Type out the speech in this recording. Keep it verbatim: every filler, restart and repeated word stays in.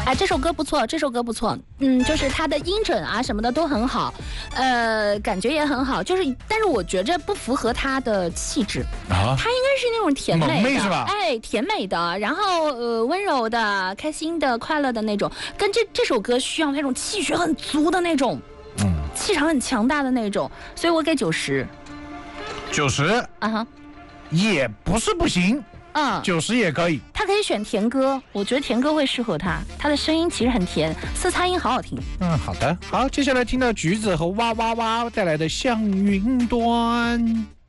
哎，这首歌不错，这首歌不错，嗯，就是它的音准啊什么的都很好，呃，感觉也很好，就是但是我觉着不符合他的气质啊，他应该是那种甜美的， 萌妹是吧？ 哎，甜美的，然后呃温柔的、开心的、快乐的那种，跟这这首歌需要那种气血很足的那种，嗯，气场很强大的那种，所以我给九十， 九十啊哈， 也不是不行。 嗯， 九十也可以， 他可以选甜歌，我觉得甜歌会适合他，他的声音其实很甜，色擦音好好听。 嗯，好的，好，接下来听到橘子和哇哇哇带来的向云端。